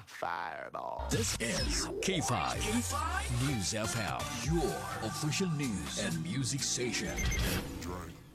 Fireball. This is K5 News FM, your official news and music station. Drink.